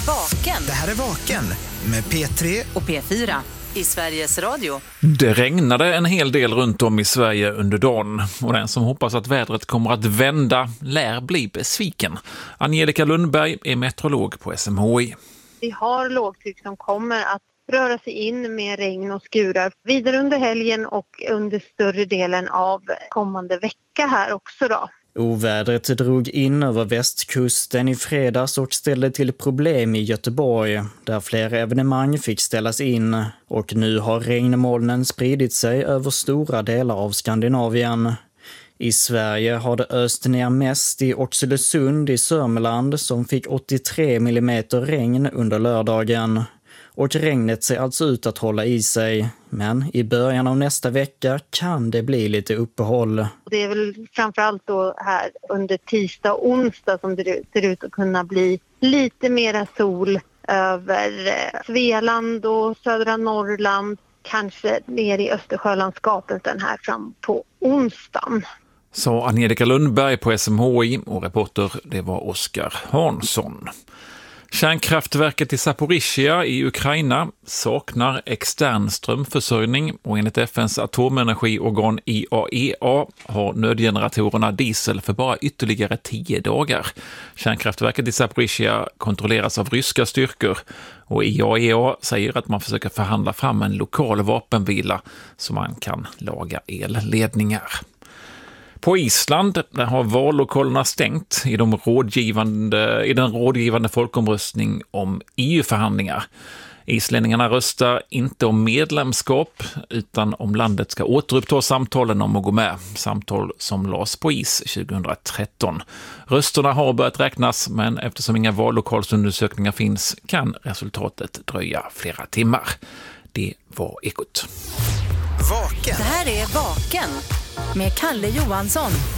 Vaken. Det här är Vaken med P3 och P4 i Sveriges Radio. Det regnade en hel del runt om i Sverige under dagen och den som hoppas att vädret kommer att vända lär bli besviken. Angelica Lundberg är meteorolog på SMHI. Vi har lågtryck som kommer att röra sig in med regn och skurar vidare under helgen och under större delen av kommande vecka här också då. Ovädret drog in över västkusten i fredags och ställde till problem i Göteborg, där flera evenemang fick ställas in. Och nu har regnmolnen spridit sig över stora delar av Skandinavien. I Sverige har det öst ner mest i Oxelösund i Sörmland som fick 83 millimeter regn under lördagen. Och regnet ser alltså ut att hålla i sig. Men i början av nästa vecka kan det bli lite uppehåll. Det är väl framförallt då här under tisdag och onsdag som det ser ut att kunna bli lite mera sol över Svealand och södra Norrland. Kanske ner i Östersjölandskapet den här fram på onsdagen. Sa Angelica Lundberg på SMHI och reporter det var Oskar Hansson. Kärnkraftverket i Zaporizjzja i Ukraina saknar extern strömförsörjning och enligt FNs atomenergiorgan IAEA har nödgeneratorerna diesel för bara ytterligare 10 dagar. Kärnkraftverket i Zaporizjzja kontrolleras av ryska styrkor och IAEA säger att man försöker förhandla fram en lokal vapenvila så man kan laga elledningar. På Island där har vallokalerna stängt i den rådgivande folkomröstning om EU-förhandlingar. Islänningarna röstar inte om medlemskap utan om landet ska återuppta samtalen om att gå med. Samtal som lades på is 2013. Rösterna har börjat räknas men eftersom inga vallokalsundersökningar finns kan resultatet dröja flera timmar. Det var Ekot. Vaken. Det här är Vaken med Kalle Johansson.